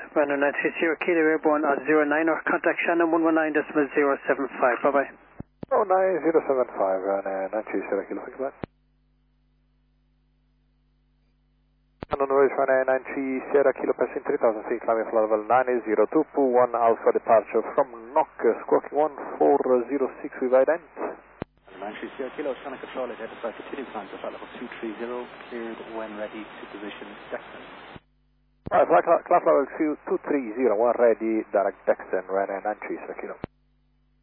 Runner 930 Kilo Airborne at 09 or contact Shannon 119.075. Bye bye. Oh, 9075, Runner 930 Kilo, thanks a lot. On Norwich Runner 93 Sierra Kilo passing 3000 feet, climbing flight level 902, pool 1 Alpha departure from NOC, squawking 1406 with ident. 93 Sierra Kilo, Shannon Control, identified continuing climb to flight level 230, cleared when ready to position Dexton. Alright, flight level 2301 ready, direct Dexton, Runner 93 Sierra Kilo.